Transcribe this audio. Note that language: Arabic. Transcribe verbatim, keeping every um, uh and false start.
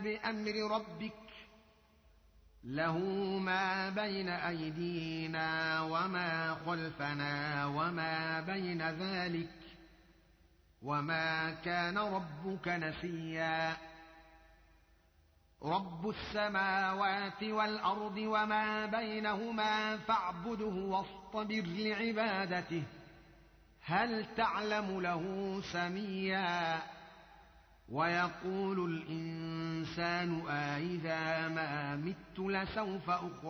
بأمر ربك له ما بين أيدينا وما خلفنا وما بين ذلك وما كان ربك نسيا رب السماوات والأرض وما بينهما فاعبده واصطبر لعبادته هل تعلم له سميا ويقول الإنسان أإذا ما مت لسوف أخرج